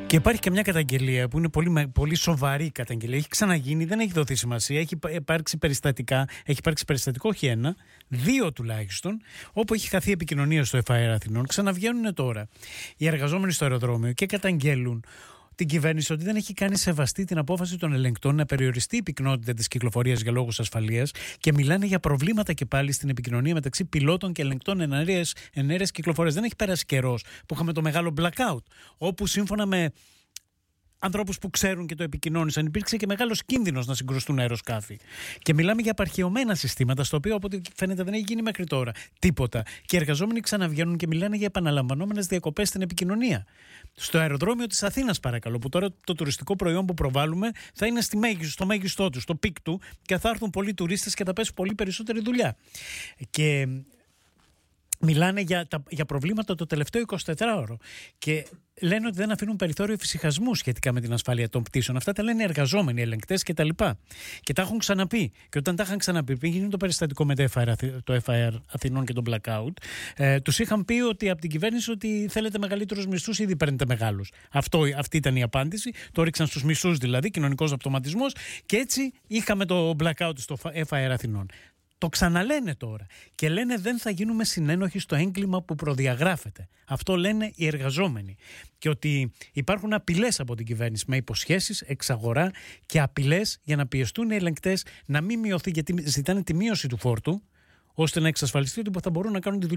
Και υπάρχει και μια καταγγελία που είναι πολύ σοβαρή καταγγελία. Έχει ξαναγίνει, δεν έχει δοθεί σημασία. Έχει υπάρξει περιστατικό, όχι ένα, δύο τουλάχιστον, όπου έχει χαθεί επικοινωνία στο FAR Αθηνών. Ξαναβγαίνουν τώρα οι εργαζόμενοι στο αεροδρόμιο και καταγγέλουν την κυβέρνηση ότι δεν έχει κάνει σεβαστή την απόφαση των ελεγκτών να περιοριστεί η πυκνότητα της κυκλοφορίας για λόγους ασφαλείας και μιλάνε για προβλήματα και πάλι στην επικοινωνία μεταξύ πιλότων και ελεγκτών ενέργειας κυκλοφορίας. Δεν έχει περάσει καιρός που είχαμε το μεγάλο blackout, όπου σύμφωνα με ανθρώπους που ξέρουν και το επικοινώνησαν, υπήρξε και μεγάλος κίνδυνος να συγκρουστούν αεροσκάφη. Και μιλάμε για απαρχαιωμένα συστήματα, στο οποίο από ό,τι φαίνεται δεν έχει γίνει μέχρι τώρα τίποτα. Και οι εργαζόμενοι ξαναβγαίνουν και μιλάνε για επαναλαμβανόμενες διακοπές στην επικοινωνία. Στο αεροδρόμιο της Αθήνας, παρακαλώ, που τώρα το τουριστικό προϊόν που προβάλλουμε θα είναι στο μέγιστό του, στο πικ του, και θα έρθουν πολλοί τουρίστες και θα πέσει πολύ περισσότερη δουλειά. Και μιλάνε για προβλήματα το τελευταίο 24ωρο και λένε ότι δεν αφήνουν περιθώριο εφησυχασμού σχετικά με την ασφάλεια των πτήσεων. Αυτά τα λένε οι εργαζόμενοι, οι ελεγκτές κτλ. Και τα έχουν ξαναπεί. Και όταν τα είχαν ξαναπεί, πριν γίνει το περιστατικό με το FAR Αθηνών και τον blackout, τους είχαν πει ότι από την κυβέρνηση ότι θέλετε μεγαλύτερους μισθούς, ήδη παίρνετε μεγάλους. Αυτή ήταν η απάντηση. Το ρίξαν στους μισθούς, δηλαδή, κοινωνικός αυτοματισμός, και έτσι είχαμε το blackout στο FAR Αθηνών. Το ξαναλένε τώρα και λένε δεν θα γίνουμε συνένοχοι στο έγκλημα που προδιαγράφεται. Αυτό λένε οι εργαζόμενοι. Και ότι υπάρχουν απειλές από την κυβέρνηση με υποσχέσεις, εξαγορά και απειλές για να πιεστούν οι ελεγκτές να μην μειωθεί, γιατί ζητάνε τη μείωση του φόρτου, ώστε να εξασφαλιστεί ότι θα μπορούν να κάνουν τη δουλειά.